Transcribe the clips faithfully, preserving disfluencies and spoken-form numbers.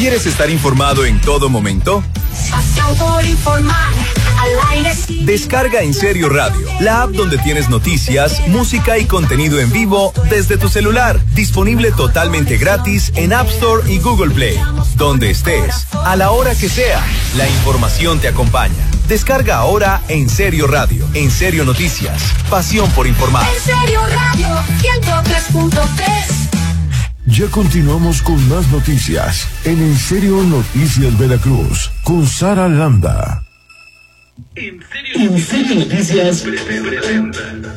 ¿Quieres estar informado en todo momento? Pasión por informar, al aire sí. Descarga En Serio Radio, la app donde tienes noticias, música y contenido en vivo desde tu celular. Disponible totalmente gratis en App Store y Google Play. Donde estés, a la hora que sea, la información te acompaña. Descarga ahora En Serio Radio, En Serio Noticias, pasión por informar. En Serio Radio, ciento tres punto tres. Ya continuamos con más noticias en En Serio Noticias Veracruz con Sara Landa. En Serio, en Serio Noticias presenta,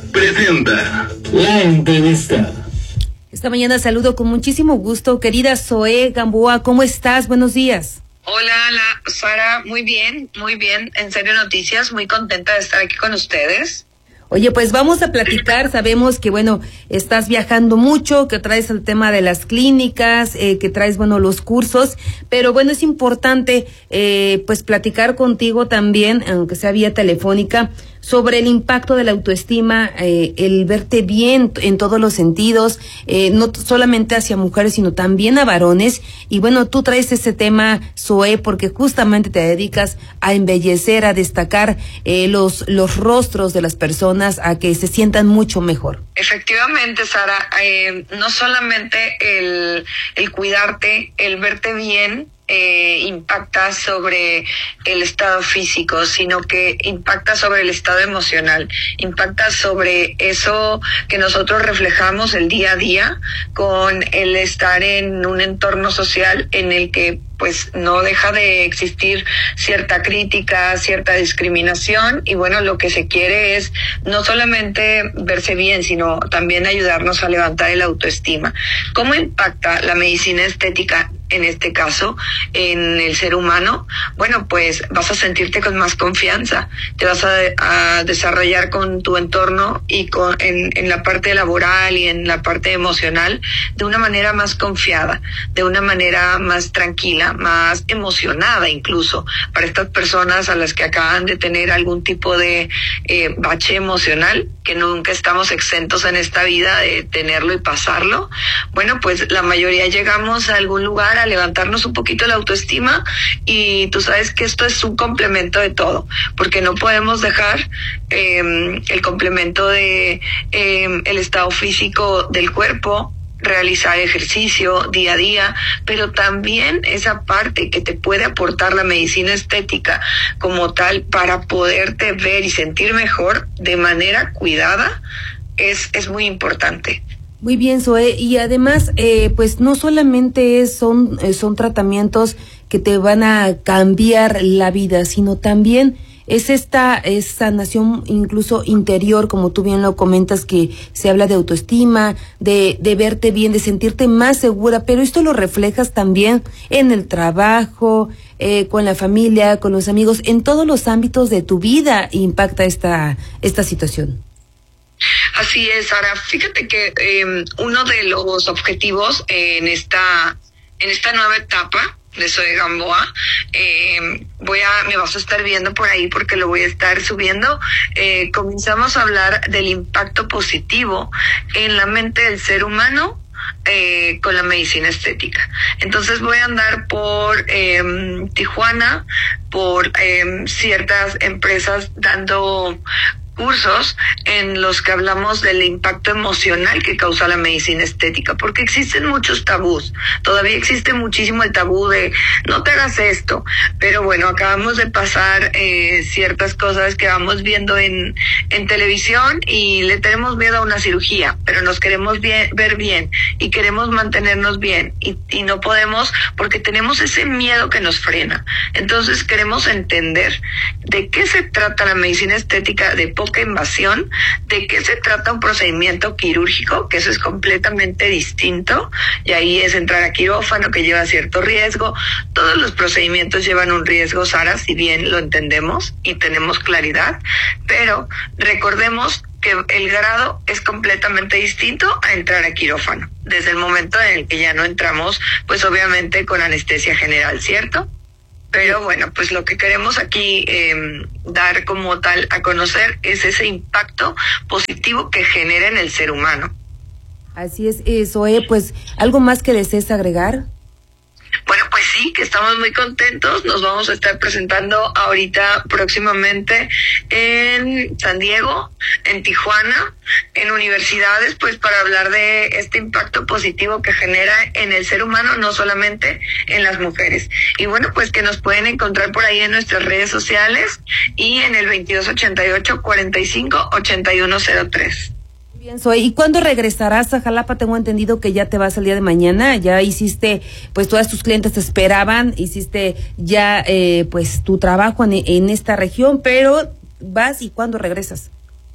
presenta la entrevista. Esta mañana saludo con muchísimo gusto, querida Zoe Gamboa, ¿cómo estás? Buenos días. Hola, la, Sara, muy bien, muy bien, En Serio Noticias, muy contenta de estar aquí con ustedes. Oye, pues vamos a platicar, sabemos que, bueno, estás viajando mucho, que traes el tema de las clínicas, eh, que traes, bueno, los cursos, pero bueno, es importante, eh, pues platicar contigo también, aunque sea vía telefónica, sobre el impacto de la autoestima, eh, el verte bien en todos los sentidos, eh, no solamente hacia mujeres, sino también a varones. Y bueno, tú traes ese tema, Zoe, porque justamente te dedicas a embellecer, a destacar eh, los, los rostros de las personas, a que se sientan mucho mejor. Efectivamente, Sara, eh, no solamente el, el cuidarte, el verte bien, Eh, impacta sobre el estado físico, sino que impacta sobre el estado emocional, impacta sobre eso que nosotros reflejamos el día a día con el estar en un entorno social en el que pues no deja de existir cierta crítica, cierta discriminación, y bueno, lo que se quiere es no solamente verse bien, sino también ayudarnos a levantar el autoestima. ¿Cómo impacta la medicina estética en este caso en el ser humano? Bueno, pues vas a sentirte con más confianza, te vas a, a desarrollar con tu entorno y con en, en la parte laboral y en la parte emocional de una manera más confiada, de una manera más tranquila, más emocionada incluso, para estas personas a las que acaban de tener algún tipo de eh, bache emocional, que nunca estamos exentos en esta vida de tenerlo y pasarlo. Bueno, pues la mayoría llegamos a algún lugar a levantarnos un poquito la autoestima, y tú sabes que esto es un complemento de todo, porque no podemos dejar eh, el complemento de eh, el estado físico del cuerpo, realizar ejercicio día a día, pero también esa parte que te puede aportar la medicina estética como tal para poderte ver y sentir mejor de manera cuidada es, es muy importante. Muy bien, Zoe, y además, eh, pues no solamente es, son, eh, son tratamientos que te van a cambiar la vida, sino también es esta es sanación incluso interior, como tú bien lo comentas, que se habla de autoestima, de, de verte bien, de sentirte más segura, pero esto lo reflejas también en el trabajo, eh, con la familia, con los amigos, en todos los ámbitos de tu vida impacta esta, esta situación. Así es, Sara. Fíjate que eh, uno de los objetivos eh, en esta en esta nueva etapa de Zoe Gamboa, eh, voy a me vas a estar viendo por ahí porque lo voy a estar subiendo. Eh, comenzamos a hablar del impacto positivo en la mente del ser humano Eh, con la medicina estética. Entonces voy a andar por eh, Tijuana, por eh, ciertas empresas dando cursos en los que hablamos del impacto emocional que causa la medicina estética, porque existen muchos tabús, todavía existe muchísimo el tabú de no te hagas esto, pero bueno, acabamos de pasar eh, ciertas cosas que vamos viendo en, en televisión y le tenemos miedo a una cirugía, pero nos queremos bien, ver bien y queremos mantenernos bien y, y no podemos porque tenemos ese miedo que nos frena. Entonces queremos entender de qué se trata la medicina estética de poca invasión, de qué se trata un procedimiento quirúrgico, que eso es completamente distinto, y ahí es entrar a quirófano, que lleva cierto riesgo. Todos los procedimientos llevan un riesgo, Sara, si bien lo entendemos y tenemos claridad, pero recordemos que el grado es completamente distinto a entrar a quirófano, desde el momento en el que ya no entramos, pues obviamente con anestesia general, ¿cierto? Pero bueno, pues lo que queremos aquí eh, dar como tal a conocer es ese impacto positivo que genera en el ser humano. Así es, eh, Zoe, pues, ¿algo más que desees agregar? Bueno, pues sí, que estamos muy contentos. Nos vamos a estar presentando ahorita próximamente en San Diego, en Tijuana, en universidades, pues para hablar de este impacto positivo que genera en el ser humano, no solamente en las mujeres. Y bueno, pues que nos pueden encontrar por ahí en nuestras redes sociales y en el veintidós ochenta y ocho, cuarenta y cinco, ochenta y uno cero tres. Bien, Zoe. ¿Y cuándo regresarás a Jalapa? Tengo entendido que ya te vas el día de mañana. Ya hiciste, pues todas tus clientes te esperaban, hiciste ya eh, pues tu trabajo en, en esta región, pero vas y ¿cuándo regresas?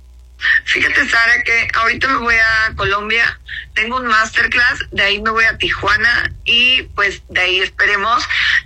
Fíjate, Sara, que ahorita me voy a Colombia, tengo un masterclass, de ahí me voy a Tijuana y pues de ahí esperemos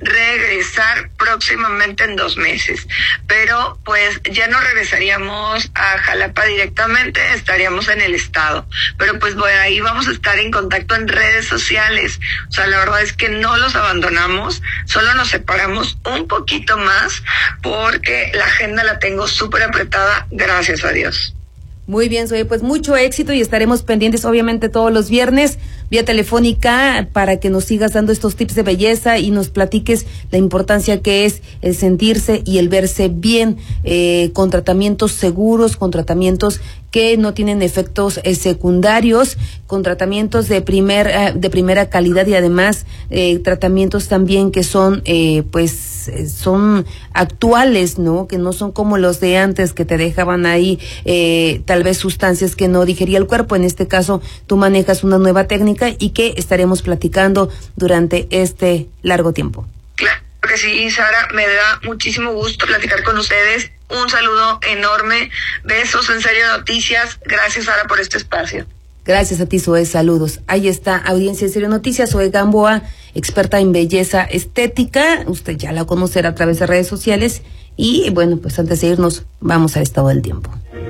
regresar próximamente en dos meses. Pero pues ya no regresaríamos a Jalapa directamente, estaríamos en el estado. Pero pues bueno, ahí vamos a estar en contacto en redes sociales. O sea, la verdad es que no los abandonamos, solo nos separamos un poquito más porque la agenda la tengo súper apretada, gracias a Dios. Muy bien, Zoe, pues mucho éxito y estaremos pendientes obviamente todos los viernes vía telefónica para que nos sigas dando estos tips de belleza y nos platiques la importancia que es el sentirse y el verse bien, eh, con tratamientos seguros, con tratamientos que no tienen efectos eh, secundarios, con tratamientos de primer eh, de primera calidad y además eh, tratamientos también que son eh, pues eh, son actuales, ¿no? Que no son como los de antes que te dejaban ahí eh, tal vez sustancias que no digería el cuerpo. En este caso tú manejas una nueva técnica y que estaremos platicando durante este largo tiempo. Claro que sí, Sara, me da muchísimo gusto platicar con ustedes. Un saludo enorme, besos en Serio Noticias. Gracias, Sara, por este espacio. Gracias a ti, Zoe, saludos. Ahí está, audiencia de Serio Noticias, Zoe Gamboa, experta en belleza estética. Usted ya la conocerá a través de redes sociales. Y bueno, pues antes de irnos, vamos al estado del tiempo.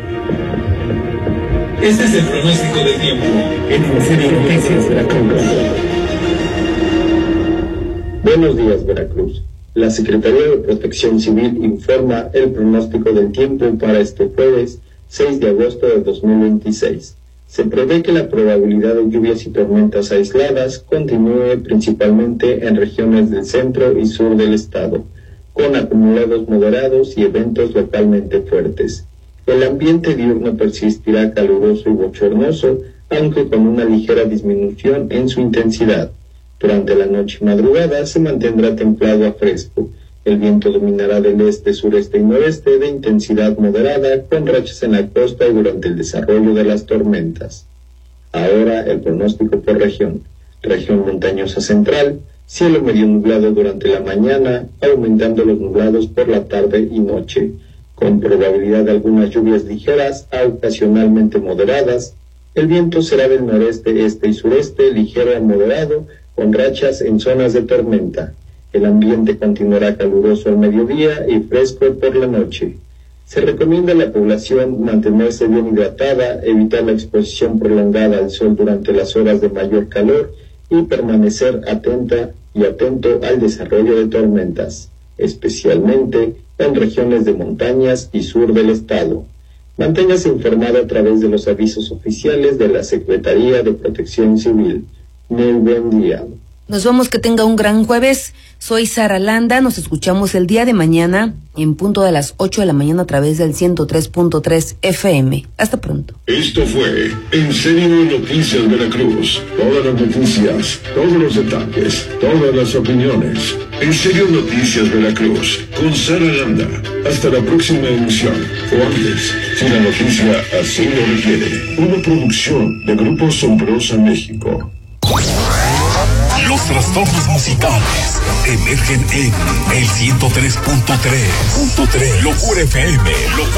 Este es el pronóstico del tiempo en Serio Noticias Veracruz. Buenos días, Veracruz. La Secretaría de Protección Civil informa el pronóstico del tiempo para este jueves seis de agosto de dos mil veintiséis. Se prevé que la probabilidad de lluvias y tormentas aisladas continúe principalmente en regiones del centro y sur del estado, con acumulados moderados y eventos localmente fuertes. El ambiente diurno persistirá caluroso y bochornoso, aunque con una ligera disminución en su intensidad. Durante la noche y madrugada se mantendrá templado a fresco. El viento dominará del este, sureste y noreste de intensidad moderada, con rachas en la costa y durante el desarrollo de las tormentas. Ahora el pronóstico por región. Región montañosa central, cielo medio nublado durante la mañana, aumentando los nublados por la tarde y noche, con probabilidad de algunas lluvias ligeras a ocasionalmente moderadas. El viento será del noreste, este y sureste, ligero a moderado, con rachas en zonas de tormenta. El ambiente continuará caluroso al mediodía y fresco por la noche. Se recomienda a la población mantenerse bien hidratada, evitar la exposición prolongada al sol durante las horas de mayor calor y permanecer atenta y atento al desarrollo de tormentas, especialmente en regiones de montañas y sur del estado. Manténgase informado a través de los avisos oficiales de la Secretaría de Protección Civil. Muy buen día. Nos vamos, que tenga un gran jueves. Soy Sara Landa, nos escuchamos el día de mañana en punto de las ocho de la mañana a través del ciento tres punto tres F M. Hasta pronto. Esto fue En Serio Noticias Veracruz. Todas las noticias, todos los detalles, todas las opiniones. En Serio Noticias Veracruz, con Sara Landa. Hasta la próxima emisión, o antes, si la noticia así lo requiere. Una producción de Grupo Sombrosa México. Los trastornos musicales emergen en el ciento tres punto tres. Locura F M.